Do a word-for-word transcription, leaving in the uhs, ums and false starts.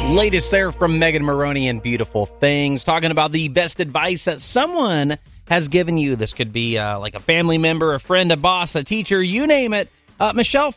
Latest there from Megan Maroney and Beautiful Things, talking about the best advice that someone has given you. This could be uh, like a family member, a friend, a boss, a teacher, you name it. Uh, Michelle